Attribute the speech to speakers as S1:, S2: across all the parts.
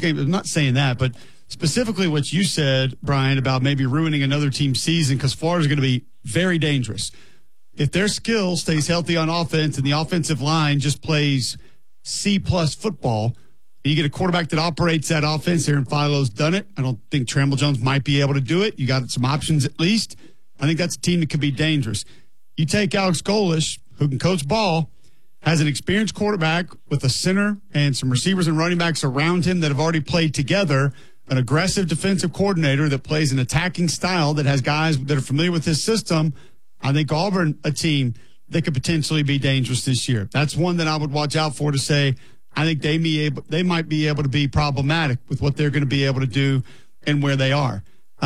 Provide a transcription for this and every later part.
S1: game. I'm not saying that, but specifically what you said, Brian, about maybe ruining another team's season because Florida's going to be very dangerous. If their skill stays healthy on offense and the offensive line just plays C-plus football, you get a quarterback that operates that offense. Aaron Philo's done it. I don't think Tramble Jones might be able to do it. You got some options at least. I think that's a team that could be dangerous. You take Alex Golesh, who can coach ball, has an experienced quarterback with a center and some receivers and running backs around him that have already played together, an aggressive defensive coordinator that plays an attacking style that has guys that are familiar with his system. I think Auburn, a team that could potentially be dangerous this year. That's one that I would watch out for to say, I think they might be able to be problematic with what they're going to be able to do and where they are.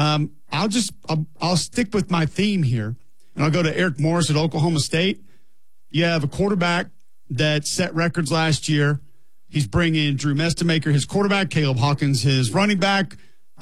S1: I'll stick with my theme here, and I'll go to Eric Morris at Oklahoma State. You have a quarterback that set records last year. He's bringing Drew Mestemaker, his quarterback, Caleb Hawkins, his running back.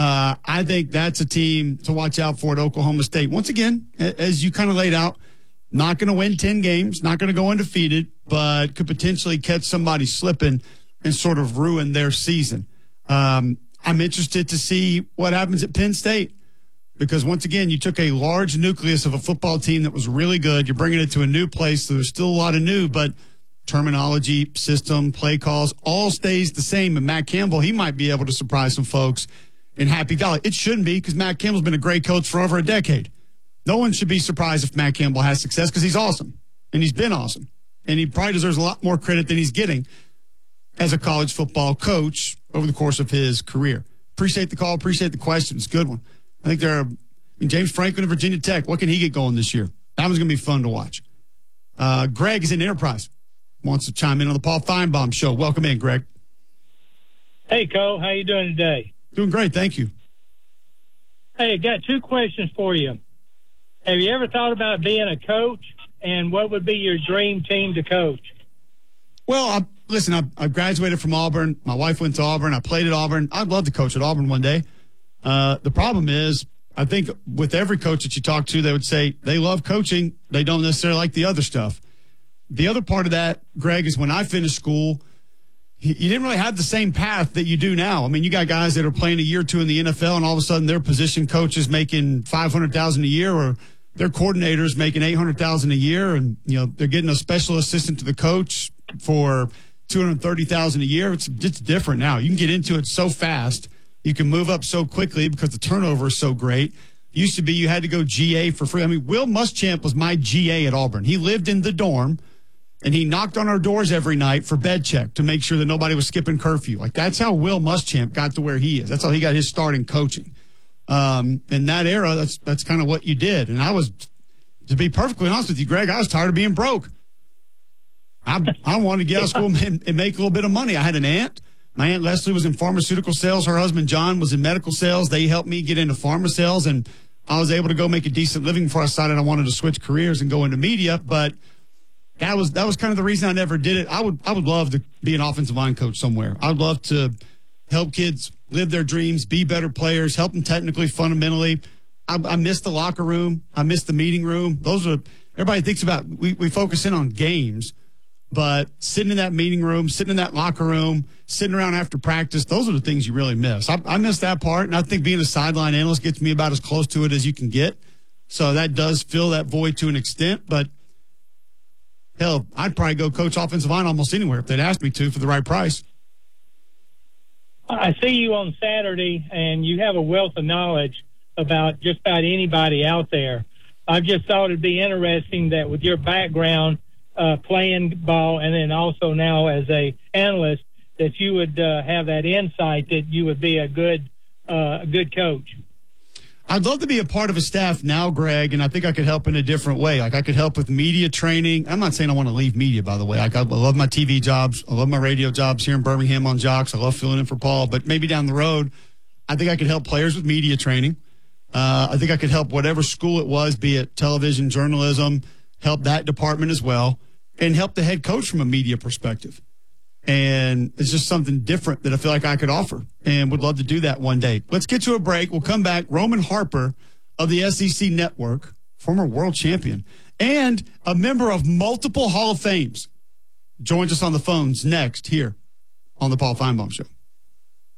S1: I think that's a team to watch out for at Oklahoma State. Once again, as you kind of laid out, not going to win 10 games, not going to go undefeated, but could potentially catch somebody slipping and sort of ruin their season. I'm interested to see what happens at Penn State because, once again, you took a large nucleus of a football team that was really good. You're bringing it to a new place, so there's still a lot of new, but terminology, system, play calls, all stays the same. And Matt Campbell, he might be able to surprise some folks in Happy Valley. It shouldn't be because Matt Campbell's been a great coach for over a decade. No one should be surprised if Matt Campbell has success because he's awesome, and he's been awesome. And he probably deserves a lot more credit than he's getting as a college football coach over the course of his career. Appreciate the call. Appreciate the question. It's a good one. I think James Franklin of Virginia Tech. What can he get going this year? That one's going to be fun to watch. Greg is in Enterprise. Wants to chime in on the Paul Feinbaum Show. Welcome in, Greg.
S2: Hey, Cole. How you doing today?
S1: Doing great. Thank you.
S2: Hey, I got two questions for you. Have you ever thought about being a coach, and what would be your dream team to coach?
S1: Well, I graduated from Auburn. My wife went to Auburn. I played at Auburn. I'd love to coach at Auburn one day. The problem is, I think with every coach that you talk to, they would say they love coaching. They don't necessarily like the other stuff. The other part of that, Greg, is when I finished school, you didn't really have the same path that you do now. I mean, you got guys that are playing a year or two in the NFL, and all of a sudden their position coaches making $500,000 a year, or their coordinators making $800,000 a year, and they're getting a special assistant to the coach for $230,000 a year. It's different now. You can get into it so fast. You can move up so quickly because the turnover is so great. Used to be you had to go GA for free. I mean, Will Muschamp was my GA at Auburn. He lived in the dorm, and he knocked on our doors every night for bed check to make sure that nobody was skipping curfew. Like, that's how Will Muschamp got to where he is. That's how he got his start in coaching. In that era, that's kind of what you did. And I was, to be perfectly honest with you, Greg, I was tired of being broke. I wanted to get out of school and make a little bit of money. I had an aunt. My Aunt Leslie was in pharmaceutical sales. Her husband, John, was in medical sales. They helped me get into pharma sales, and I was able to go make a decent living before I decided I wanted to switch careers and go into media. But that was kind of the reason I never did it. I would love to be an offensive line coach somewhere. I'd love to help kids live their dreams, be better players, help them technically, fundamentally. I miss the locker room. I miss the meeting room. Everybody thinks about, we focus in on games, but sitting in that meeting room, sitting in that locker room, sitting around after practice, those are the things you really miss. I miss that part, and I think being a sideline analyst gets me about as close to it as you can get. So that does fill that void to an extent, but hell, I'd probably go coach offensive line almost anywhere if they'd asked me to for the right price.
S2: I see you on Saturday, and you have a wealth of knowledge about just about anybody out there. I just thought it'd be interesting that with your background playing ball and then also now as a analyst, that you would have that insight that you would be a good coach.
S1: I'd love to be a part of a staff now, Greg, and I think I could help in a different way. Like, I could help with media training. I'm not saying I want to leave media, by the way. Like, I love my TV jobs. I love my radio jobs here in Birmingham on Jocks. I love filling in for Paul. But maybe down the road, I think I could help players with media training. I think I could help whatever school it was, be it television, journalism, help that department as well, and help the head coach from a media perspective. And it's just something different that I feel like I could offer and would love to do that one day. Let's get to a break. We'll come back. Roman Harper of the SEC Network, former world champion, and a member of multiple Hall of Fames, joins us on the phones next here on the Paul Feinbaum Show.